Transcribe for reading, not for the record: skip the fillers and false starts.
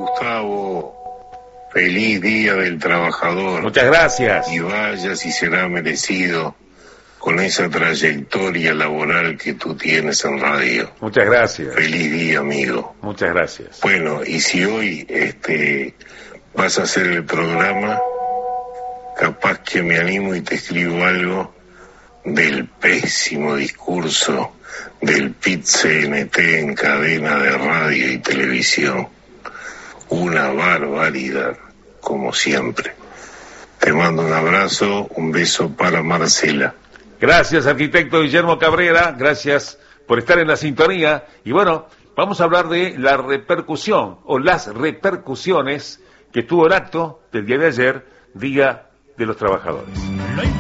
Gustavo, feliz Día del Trabajador. Muchas gracias. Y vaya si será merecido con esa trayectoria laboral que tú tienes en radio. Muchas gracias. Feliz día, amigo. Muchas gracias. Bueno, y si hoy vas a hacer el programa, capaz que me animo y te escribo algo del pésimo discurso del PIT-CNT en cadena de radio y televisión. Una barbaridad, como siempre. Te mando un abrazo, un beso para Marcela. Gracias, arquitecto Guillermo Cabrera, gracias por estar en la sintonía. Y bueno, vamos a hablar de la repercusión o las repercusiones que tuvo el acto del día de ayer, Día de los Trabajadores.